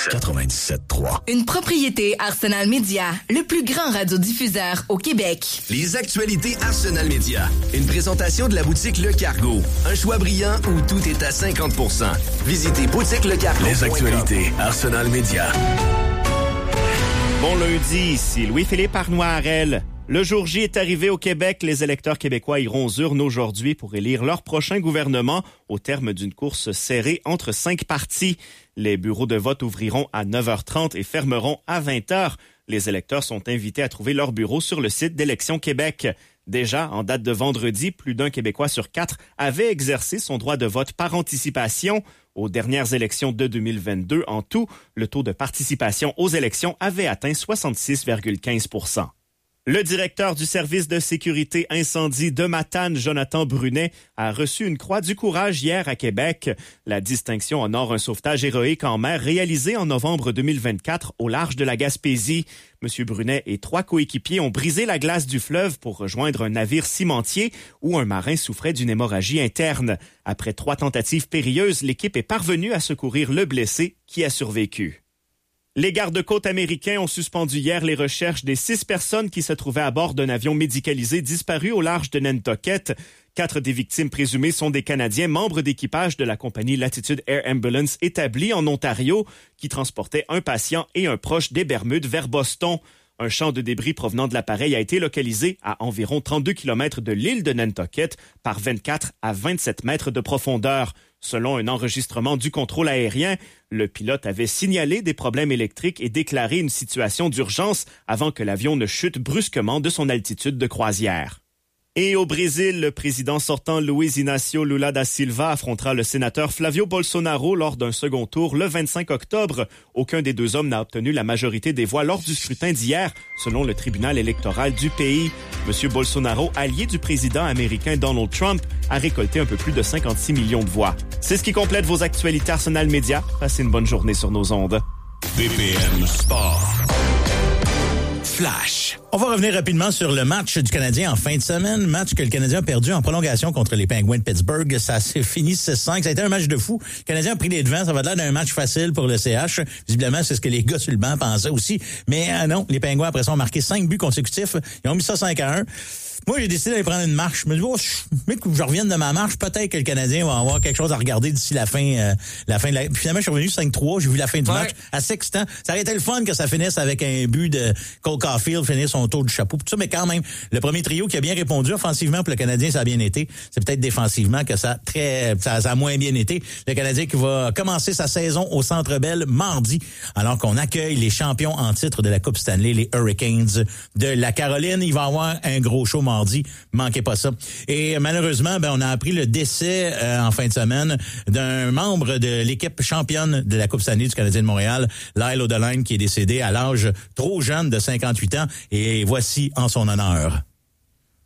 97.3. Une propriété Arsenal Media, le plus grand radiodiffuseur au Québec. Les actualités Arsenal Media. Une présentation de la boutique Le Cargo. Un choix brillant où tout est à 50%. Visitez boutiquelecargo.com. Les actualités Arsenal Media. Bon lundi, ici Louis-Philippe Arnoirel. Le jour J est arrivé au Québec. Les électeurs québécois iront aux urnes aujourd'hui pour élire leur prochain gouvernement au terme d'une course serrée entre 5 partis. Les bureaux de vote ouvriront à 9h30 et fermeront à 20h. Les électeurs sont invités à trouver leur bureau sur le site d'Élections Québec. Déjà, en date de vendredi, plus d'un Québécois sur 4 avait exercé son droit de vote par anticipation. Aux dernières élections de 2022, en tout, le taux de participation aux élections avait atteint 66,15%. Le directeur du service de sécurité incendie de Matane, Jonathan Brunet, a reçu une croix du courage hier à Québec. La distinction honore un sauvetage héroïque en mer réalisé en novembre 2024 au large de la Gaspésie. M. Brunet et 3 coéquipiers ont brisé la glace du fleuve pour rejoindre un navire cimentier où un marin souffrait d'une hémorragie interne. Après 3 tentatives périlleuses, l'équipe est parvenue à secourir le blessé qui a survécu. Les gardes-côtes américains ont suspendu hier les recherches des 6 personnes qui se trouvaient à bord d'un avion médicalisé disparu au large de Nantucket. 4 des victimes présumées sont des Canadiens membres d'équipage de la compagnie Latitude Air Ambulance établie en Ontario qui transportait un patient et un proche des Bermudes vers Boston. Un champ de débris provenant de l'appareil a été localisé à environ 32 km de l'île de Nantucket par 24 à 27 mètres de profondeur. Selon un enregistrement du contrôle aérien, le pilote avait signalé des problèmes électriques et déclaré une situation d'urgence avant que l'avion ne chute brusquement de son altitude de croisière. Et au Brésil, le président sortant Luiz Inácio Lula da Silva affrontera le sénateur Flavio Bolsonaro lors d'un second tour le 25 octobre. Aucun des 2 hommes n'a obtenu la majorité des voix lors du scrutin d'hier, selon le tribunal électoral du pays. M. Bolsonaro, allié du président américain Donald Trump, a récolté un peu plus de 56 millions de voix. C'est ce qui complète vos actualités Arsenal Media. Passez une bonne journée sur nos ondes. BPM Sport. Flash. On va revenir rapidement sur le match du Canadien en fin de semaine. Match que le Canadien a perdu en prolongation contre les Penguins de Pittsburgh. Ça s'est fini 6-5. Ça a été un match de fou. Le Canadien a pris les devants. Ça va l'air d'un match facile pour le CH. Visiblement, c'est ce que les gars sur le banc pensaient aussi. Mais non, les Penguins, après ça, ont marqué 5 buts consécutifs. Ils ont mis ça 5-1. Moi, j'ai décidé d'aller prendre une marche. Je me dis, mais que je revienne de ma marche, peut-être que le Canadien va avoir quelque chose à regarder d'ici la fin de la... Puis finalement, je suis revenu 5-3. J'ai vu la fin du match. Assez excitant. Ça aurait été le fun que ça finisse avec un but de Cole Caulfield, finir son tour du chapeau. Tout ça, mais quand même, le premier trio qui a bien répondu offensivement pour le Canadien, ça a bien été. C'est peut-être défensivement que ça a moins bien été. Le Canadien qui va commencer sa saison au Centre Bell mardi, alors qu'on accueille les champions en titre de la Coupe Stanley, les Hurricanes de la Caroline. Il va y avoir un gros show mardi. Manquez pas ça. Et malheureusement, on a appris le décès en fin de semaine d'un membre de l'équipe championne de la Coupe Stanley du Canadien de Montréal, Lyle O'Doline, qui est décédé à l'âge trop jeune de 58 ans. Et voici en son honneur.